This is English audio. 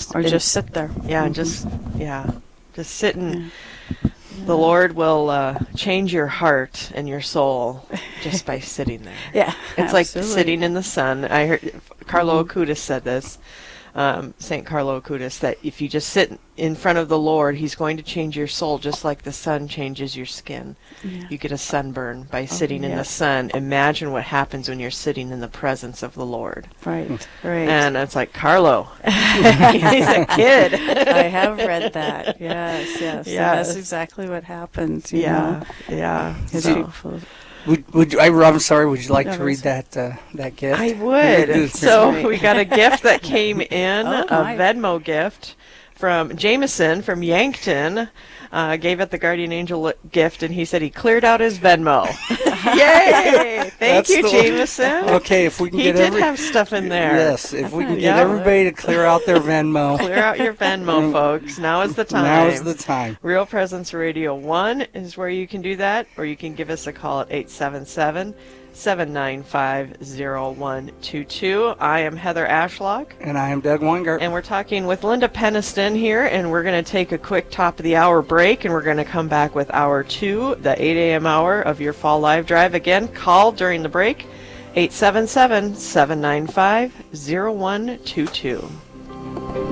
Or just sit there. Yeah, Mm-hmm. just sit and the Lord will change your heart and your soul just by sitting there. Yeah, it's like sitting in the sun. I heard Carlo Acutis said this, St. Carlo Acutis, that if you just sit in front of the Lord, he's going to change your soul just like the sun changes your skin. Yeah. You get a sunburn by sitting in the sun. Imagine what happens when you're sitting in the presence of the Lord. Right, right. And it's like, Carlo, he's a kid. I have read that. Yes. And that's exactly what happens. You know? Yeah. I'm sorry. Would you like to read that gift? I would. So we got a gift that came in, a Venmo gift from Jameson from Yankton. Gave it the Guardian Angel gift, and he said he cleared out his Venmo. Yay! Thank you, Jameson. Okay, if we can he did have stuff in there. Yes, if we can get everybody to clear out their Venmo. Clear out your Venmo, folks. Now is the time. Now is the time. Real Presence Radio 1 is where you can do that, or you can give us a call at 877-795-0122. I am Heather Ashlock. And I am Doug Weingart. And we're talking with Linda Peniston here, and we're going to take a quick top of the hour break, and we're going to come back with hour 2, the 8 a.m. hour of your fall live drive. Again, call during the break, 877-795-0122.